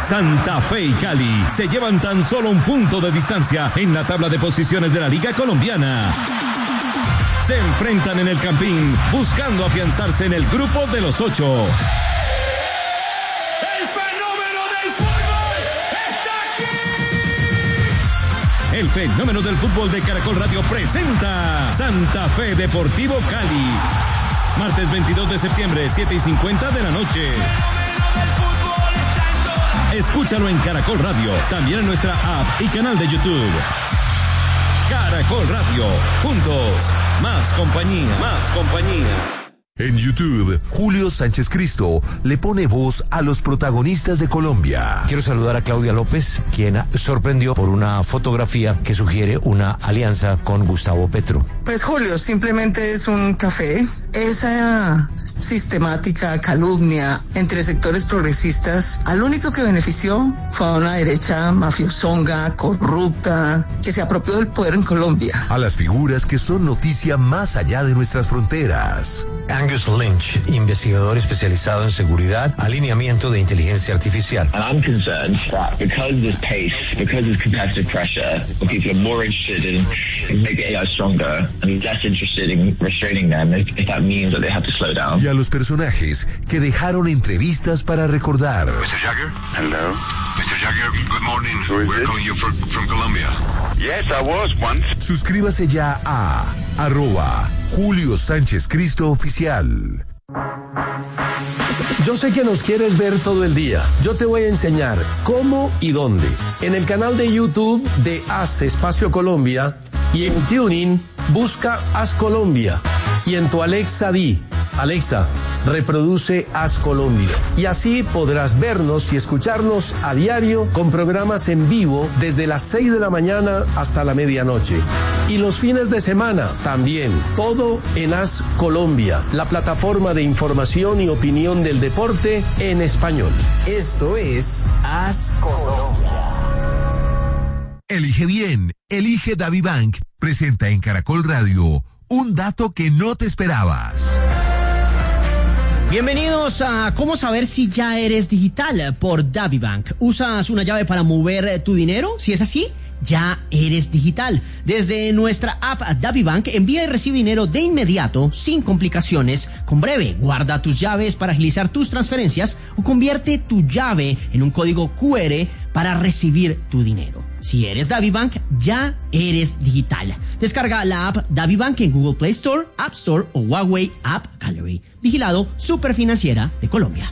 Santa Fe y Cali se llevan tan solo un punto de distancia en la tabla de posiciones de la Liga Colombiana. Se enfrentan en el Campín buscando afianzarse en el grupo de los 8. ¡El fenómeno del fútbol está aquí! El fenómeno del fútbol de Caracol Radio presenta Santa Fe Deportivo Cali. Martes 22 de septiembre, 7:50 de la noche. Escúchalo en Caracol Radio, también en nuestra app y canal de YouTube. Caracol Radio, juntos, más compañía. En YouTube, Julio Sánchez Cristo le pone voz a los protagonistas de Colombia. Quiero saludar a Claudia López, quien sorprendió por una fotografía que sugiere una alianza con Gustavo Petro. Pues Julio, simplemente es un café. Esa sistemática calumnia entre sectores progresistas, al único que benefició fue a una derecha mafiosonga, corrupta, que se apropió del poder en Colombia. A las figuras que son noticia más allá de nuestras fronteras. Angus Lynch, investigador especializado en seguridad, alineamiento de inteligencia artificial. And I'm concerned that because of this pace, because of competitive pressure, people are more interested in making AI stronger and less interested in restraining them if that means that they have to slow down. Y a los personajes que dejaron entrevistas para recordar. Mr. Jagger? Hello. Mr. Jagger, good morning. We're calling you from Colombia. Yes, I was once. Suscríbase ya a @Julio Sánchez Cristo Oficial. Yo sé que nos quieres ver todo el día. Yo te voy a enseñar cómo y dónde. En el canal de YouTube de Haz Espacio Colombia y en TuneIn busca Haz Colombia. Y en tu Alexa di, Alexa, reproduce Haz Colombia. Y así podrás vernos y escucharnos a diario con programas en vivo desde las 6 de la mañana hasta la medianoche. Y los fines de semana también. Todo en Haz Colombia, la plataforma de información y opinión del deporte en español. Esto es Haz Colombia. Elige bien, elige DaviBank. Presenta en Caracol Radio un dato que no te esperabas. Bienvenidos a ¿Cómo saber si ya eres digital? Por DaviBank. ¿Usas una llave para mover tu dinero? Si es así, ya eres digital. Desde nuestra app DaviBank envía y recibe dinero de inmediato, sin complicaciones, con Breve. Guarda tus llaves para agilizar tus transferencias o convierte tu llave en un código QR para recibir tu dinero. Si eres DaviBank, ya eres digital. Descarga la app DaviBank en Google Play Store, App Store o Huawei App Gallery. Vigilado Superfinanciera de Colombia.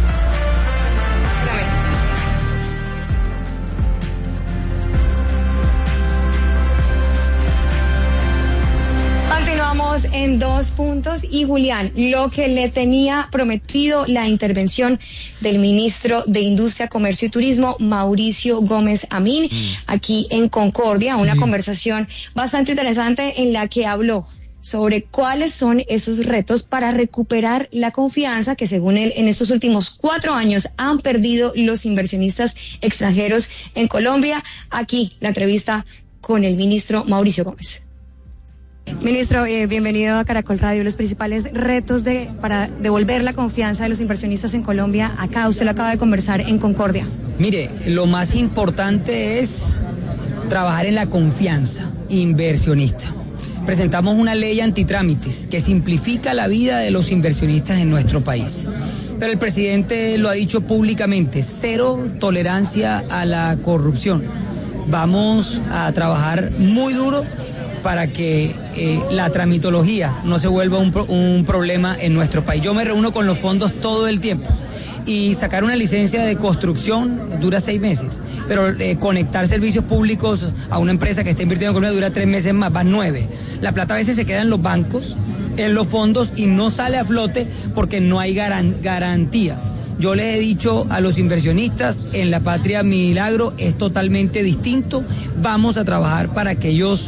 Continuamos en 2 puntos y Julián, lo que le tenía prometido la intervención del ministro de Industria, Comercio y Turismo, Mauricio Gómez Amín, aquí en Concordia, una conversación bastante interesante en la que habló sobre cuáles son esos retos para recuperar la confianza que, según él, en estos últimos 4 años han perdido los inversionistas extranjeros en Colombia. Aquí la entrevista con el ministro Mauricio Gómez. Ministro, bienvenido a Caracol Radio. Los principales retos para devolver la confianza de los inversionistas en Colombia, acá usted lo acaba de conversar en Concordia. Mire, lo más importante es trabajar en la confianza inversionista. Presentamos una ley antitrámites que simplifica la vida de los inversionistas en nuestro país. Pero el presidente lo ha dicho públicamente, 0 tolerancia a la corrupción. Vamos a trabajar muy duro para que la tramitología no se vuelva un problema en nuestro país. Yo me reúno con los fondos todo el tiempo y sacar una licencia de construcción dura 6 meses, pero conectar servicios públicos a una empresa que está invirtiendo en Colombia dura 3 meses más, van 9. La plata a veces se queda en los bancos, en los fondos y no sale a flote porque no hay garantías. Yo les he dicho a los inversionistas, en la patria milagro es totalmente distinto. Vamos a trabajar para que ellos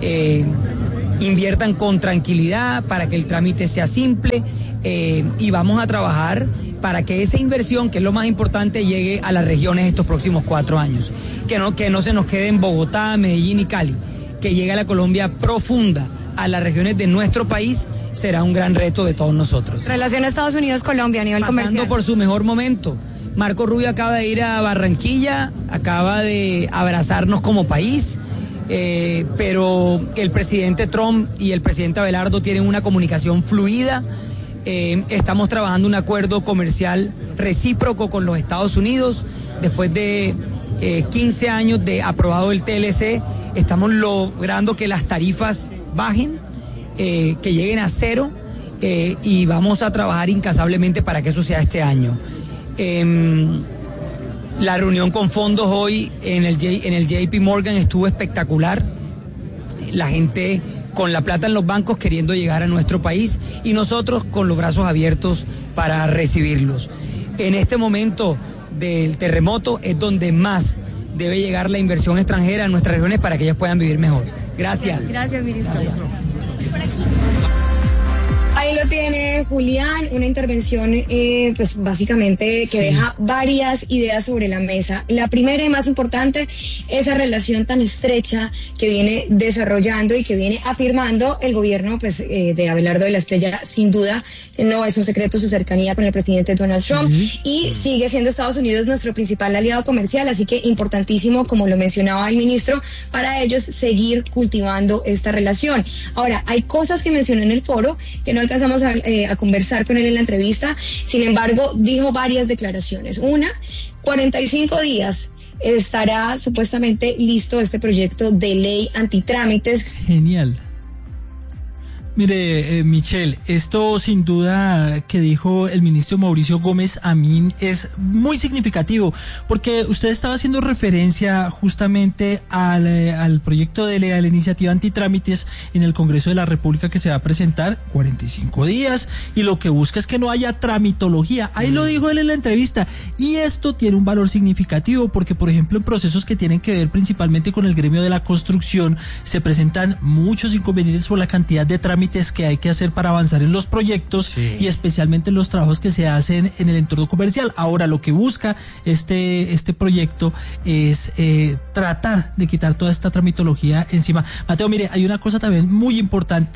inviertan con tranquilidad, para que el trámite sea simple y vamos a trabajar para que esa inversión, que es lo más importante, llegue a las regiones estos próximos 4 años. Que no se nos quede en Bogotá, Medellín y Cali, que llegue a la Colombia profunda, a las regiones de nuestro país, será un gran reto de todos nosotros. Relación Estados Unidos-Colombia a nivel comercial. Pasando por su mejor momento. Marco Rubio acaba de ir a Barranquilla, acaba de abrazarnos como país, pero el presidente Trump y el presidente Abelardo tienen una comunicación fluida. Estamos trabajando un acuerdo comercial recíproco con los Estados Unidos. Después de 15 años de aprobado el TLC, estamos logrando que las tarifas bajen, que lleguen a cero, y vamos a trabajar incansablemente para que eso sea este año. La reunión con fondos hoy en el JP Morgan estuvo espectacular. La gente con la plata en los bancos queriendo llegar a nuestro país y nosotros con los brazos abiertos para recibirlos. En este momento del terremoto es donde más debe llegar la inversión extranjera a nuestras regiones para que ellas puedan vivir mejor. Gracias. Gracias, ministro. Gracias. Ahí lo tiene Julián, una intervención pues básicamente que deja varias ideas sobre la mesa. La primera y más importante, esa relación tan estrecha que viene desarrollando y que viene afirmando el gobierno pues de Abelardo de la Espriella. Sin duda no es un secreto su cercanía con el presidente Donald Trump, y sigue siendo Estados Unidos nuestro principal aliado comercial, así que importantísimo, como lo mencionaba el ministro, para ellos seguir cultivando esta relación. Ahora, hay cosas que mencionó en el foro que no alcanzamos a conversar con él en la entrevista. Sin embargo, dijo varias declaraciones. Una, 45 días estará supuestamente listo este proyecto de ley antitrámites. Genial. Mire, Michelle, esto sin duda que dijo el ministro Mauricio Gómez Amín es muy significativo, porque usted estaba haciendo referencia justamente al proyecto de ley, a la iniciativa antitrámites en el Congreso de la República que se va a presentar 45 días, y lo que busca es que no haya tramitología. Ahí lo dijo él en la entrevista, y esto tiene un valor significativo porque, por ejemplo, en procesos que tienen que ver principalmente con el gremio de la construcción, se presentan muchos inconvenientes por la cantidad de trámites que hay que hacer para avanzar en los proyectos, y especialmente en los trabajos que se hacen en el entorno comercial. Ahora, lo que busca este proyecto es tratar de quitar toda esta tramitología encima. Mateo, mire, hay una cosa también muy importante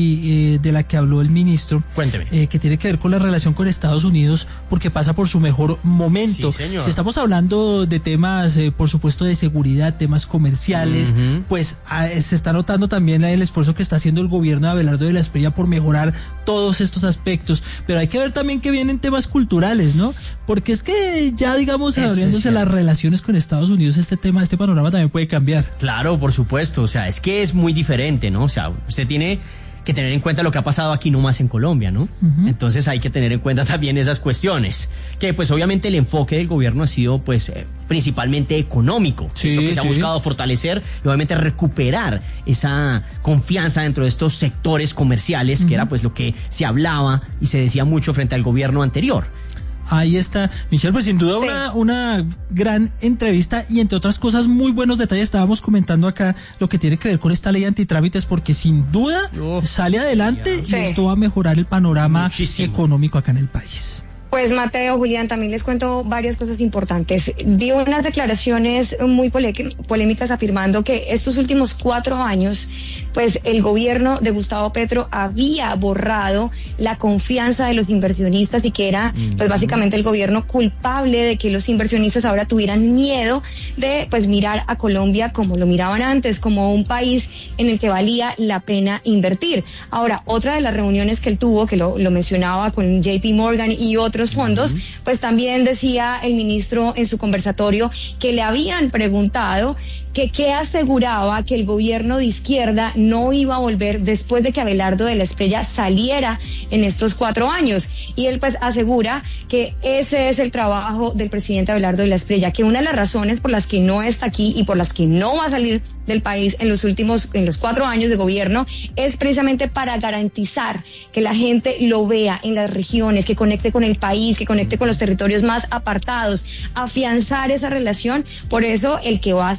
de la que habló el ministro. Cuénteme. Que tiene que ver con la relación con Estados Unidos, porque pasa por su mejor momento. Sí, señor. Si estamos hablando de temas, por supuesto, de seguridad, temas comerciales, pues se está notando también el esfuerzo que está haciendo el gobierno de Abelardo de la Espriella por mejorar todos estos aspectos, pero hay que ver también que vienen temas culturales, ¿no? Porque es que ya, digamos, abriéndose las relaciones con Estados Unidos, este panorama también puede cambiar. Claro, por supuesto, o sea, es que es muy diferente, ¿no? O sea, usted tiene que tener en cuenta lo que ha pasado aquí nomás en Colombia, ¿no? Entonces hay que tener en cuenta también esas cuestiones, que pues obviamente el enfoque del gobierno ha sido pues principalmente económico, es lo que se ha buscado fortalecer y obviamente recuperar esa confianza dentro de estos sectores comerciales, que era pues lo que se hablaba y se decía mucho frente al gobierno anterior. Ahí está, Michelle, pues sin duda una gran entrevista, y entre otras cosas muy buenos detalles. Estábamos comentando acá lo que tiene que ver con esta ley antitrámites, porque sin duda sale adelante y esto va a mejorar el panorama económico acá en el país. Pues Mateo, Julián, también les cuento varias cosas importantes. Dio unas declaraciones muy polémicas afirmando que estos últimos 4 años, pues el gobierno de Gustavo Petro había borrado la confianza de los inversionistas, y que era pues básicamente el gobierno culpable de que los inversionistas ahora tuvieran miedo de pues mirar a Colombia como lo miraban antes, como un país en el que valía la pena invertir. Ahora, otra de las reuniones que él tuvo, que lo mencionaba con JP Morgan y otros fondos, pues también decía el ministro en su conversatorio que le habían preguntado que qué aseguraba que el gobierno de izquierda no iba a volver después de que Abelardo de la Espriella saliera en estos 4 años. Y él pues asegura que ese es el trabajo del presidente Abelardo de la Espriella, que una de las razones por las que no está aquí y por las que no va a salir del país en los 4 años de gobierno es precisamente para garantizar que la gente lo vea en las regiones, que conecte con el país, que conecte con los territorios más apartados, afianzar esa relación. Por eso el que va a estar por fuera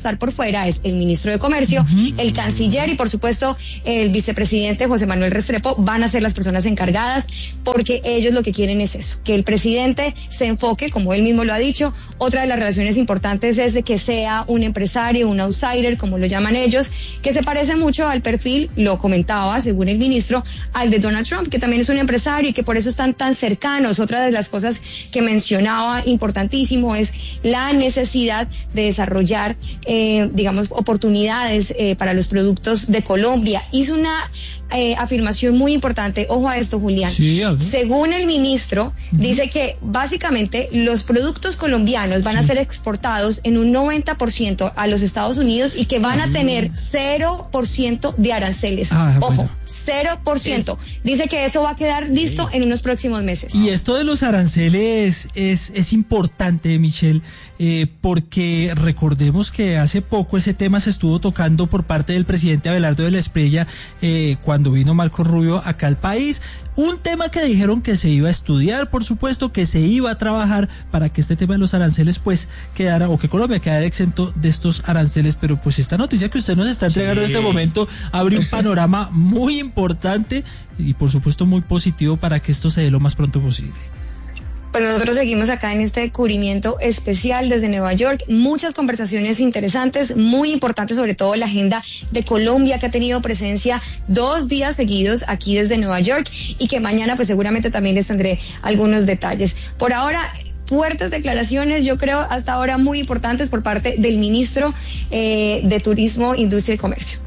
afuera es el ministro de Comercio, el canciller y por supuesto el vicepresidente José Manuel Restrepo van a ser las personas encargadas, porque ellos lo que quieren es eso, que el presidente se enfoque, como él mismo lo ha dicho. Otra de las relaciones importantes es de que sea un empresario, un outsider, como lo llaman ellos, que se parece mucho al perfil, lo comentaba según el ministro, al de Donald Trump, que también es un empresario y que por eso están tan cercanos. Otra de las cosas que mencionaba importantísimo es la necesidad de desarrollar, digamos, oportunidades para los productos de Colombia. Hizo una afirmación muy importante, ojo a esto, Julián. Sí, según el ministro, dice que básicamente los productos colombianos van a ser exportados en un 90% a los Estados Unidos y que van a tener 0% de aranceles. Ojo, 0%. Dice que eso va a quedar listo en unos próximos meses. Y esto de los aranceles es importante, Michelle, porque recordemos que hace poco ese tema se estuvo tocando por parte del presidente Abelardo de la Espriella cuando vino Marco Rubio acá al país. Un tema que dijeron que se iba a estudiar, por supuesto, que se iba a trabajar para que este tema de los aranceles pues quedara, o que Colombia quedara exento de estos aranceles, pero pues esta noticia que usted nos está entregando en este momento abre un panorama muy importante y por supuesto muy positivo para que esto se dé lo más pronto posible. Pues nosotros seguimos acá en este cubrimiento especial desde Nueva York. Muchas conversaciones interesantes, muy importantes, sobre todo la agenda de Colombia, que ha tenido presencia 2 días seguidos aquí desde Nueva York y que mañana pues seguramente también les tendré algunos detalles. Por ahora, fuertes declaraciones, yo creo hasta ahora muy importantes por parte del ministro de Turismo, Industria y Comercio.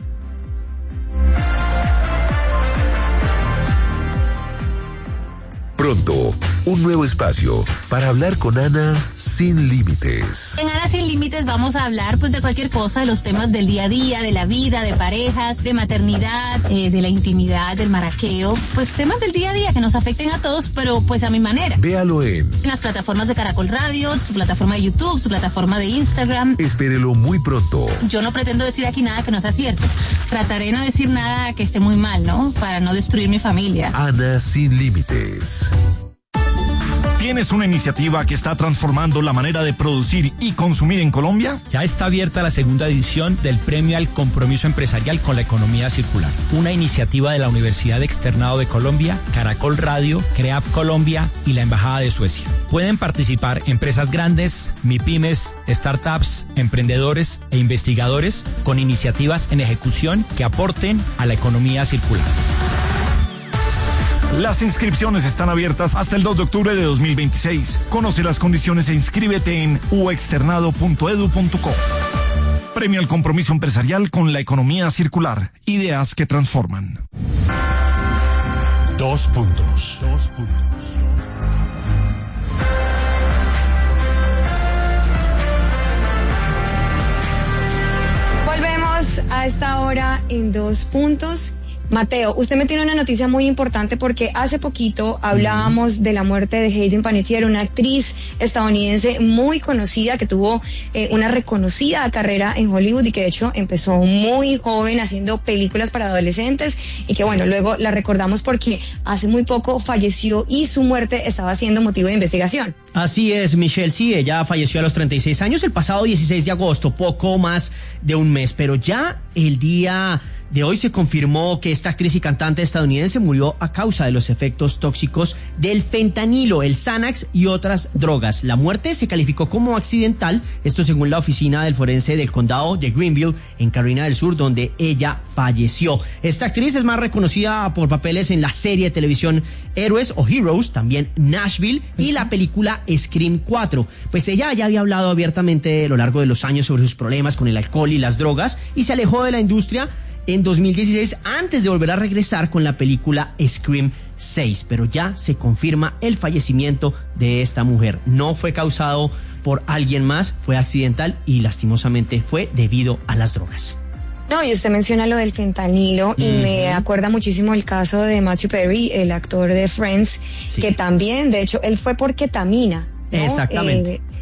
Pronto, un nuevo espacio para hablar con Ana sin límites. En Ana sin límites vamos a hablar pues de cualquier cosa, de los temas del día a día, de la vida, de parejas, de maternidad, de la intimidad, del maraqueo, pues temas del día a día que nos afecten a todos, pero pues a mi manera. Véalo en las plataformas de Caracol Radio, su plataforma de YouTube, su plataforma de Instagram. Espérelo muy pronto. Yo no pretendo decir aquí nada que no sea cierto. Trataré de no decir nada que esté muy mal, ¿no? Para no destruir mi familia. Ana sin límites. ¿Tienes una iniciativa que está transformando la manera de producir y consumir en Colombia? Ya está abierta la segunda edición del Premio al Compromiso Empresarial con la Economía Circular, una iniciativa de la Universidad Externado de Colombia, Caracol Radio, CREAF Colombia y la Embajada de Suecia. Pueden participar empresas grandes, MIPYMES, startups, emprendedores e investigadores con iniciativas en ejecución que aporten a la economía circular. Las inscripciones están abiertas hasta el 2 de octubre de 2026. Conoce las condiciones e inscríbete en uexternado.edu.co. Premio al Compromiso Empresarial con la Economía Circular. Ideas que transforman. 2 puntos. Volvemos a esta hora en 2 puntos. Mateo, usted me tiene una noticia muy importante porque hace poquito hablábamos de la muerte de Hayden Panettiere, una actriz estadounidense muy conocida que tuvo una reconocida carrera en Hollywood y que de hecho empezó muy joven haciendo películas para adolescentes y que bueno, luego la recordamos porque hace muy poco falleció y su muerte estaba siendo motivo de investigación. Así es, Michelle, sí, ella falleció a los 36 años el pasado 16 de agosto, poco más de un mes, pero ya el día de hoy se confirmó que esta actriz y cantante estadounidense murió a causa de los efectos tóxicos del fentanilo, el Xanax y otras drogas. La muerte se calificó como accidental, esto según la oficina del forense del condado de Greenville, en Carolina del Sur, donde ella falleció. Esta actriz es más reconocida por papeles en la serie de televisión Héroes o Heroes, también Nashville y la película Scream 4. Pues ella ya había hablado abiertamente a lo largo de los años sobre sus problemas con el alcohol y las drogas y se alejó de la industria en 2016 antes de volver a regresar con la película Scream 6, pero ya se confirma el fallecimiento de esta mujer. No fue causado por alguien más, fue accidental y lastimosamente fue debido a las drogas. No, y usted menciona lo del fentanilo y me acuerda muchísimo el caso de Matthew Perry, el actor de Friends, que también, de hecho, él fue por ketamina, ¿no? Exactamente.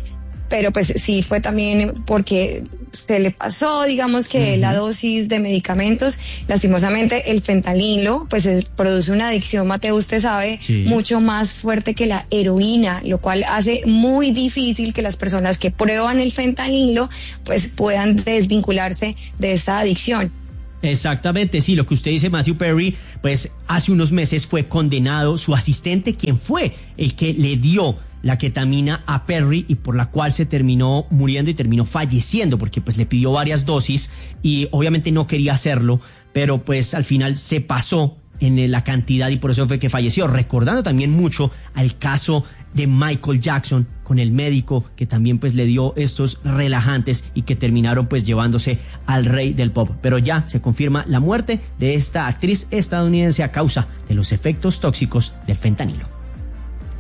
pero pues sí fue también porque se le pasó, digamos que la dosis de medicamentos. Lastimosamente el fentanilo pues produce una adicción, Mateo, usted sabe, mucho más fuerte que la heroína, lo cual hace muy difícil que las personas que prueban el fentanilo pues puedan desvincularse de esta adicción. Exactamente, sí, lo que usted dice, Matthew Perry, pues hace unos meses fue condenado su asistente, quien fue el que le dio la ketamina a Perry y por la cual se terminó muriendo y terminó falleciendo, porque pues le pidió varias dosis y obviamente no quería hacerlo, pero pues al final se pasó en la cantidad y por eso fue que falleció, recordando también mucho al caso de Michael Jackson con el médico que también pues le dio estos relajantes y que terminaron pues llevándose al rey del pop. Pero ya se confirma la muerte de esta actriz estadounidense a causa de los efectos tóxicos del fentanilo.